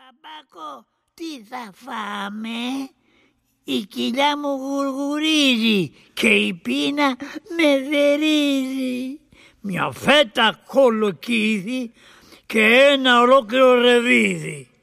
Μπακό, τι θα φάμε? Η κοιλιά μου γουργουρίζει και η πείνα με δερίζει. Μια φέτα κολοκύθι και ένα ολόκληρο ρεβίδι.